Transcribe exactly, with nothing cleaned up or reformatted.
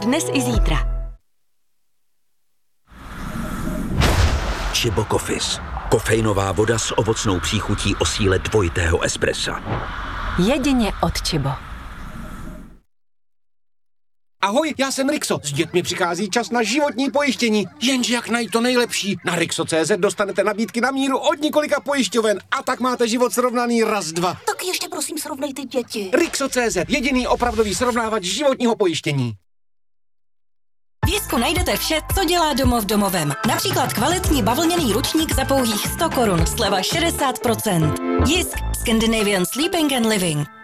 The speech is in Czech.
dnes i zítra. Chibo Coffees. Kofeinová voda s ovocnou příchutí o síle dvojitého espressa. Jedině od Chibo. Ahoj, já jsem Rixo. S dětmi přichází čas na životní pojištění. Jenže jak najít to nejlepší? Na Rixo tečka cé zet dostanete nabídky na míru od několika pojišťoven a tak máte život srovnaný raz, dva. Tak ještě prosím srovnejte děti. Rixo tečka cé zet, jediný opravdový srovnávač životního pojištění. V Jisku najdete vše, co dělá domov domovem. Například kvalitní bavlněný ručník za pouhých sto korun, sleva šedesát procent. Jisk, Scandinavian Sleeping and Living.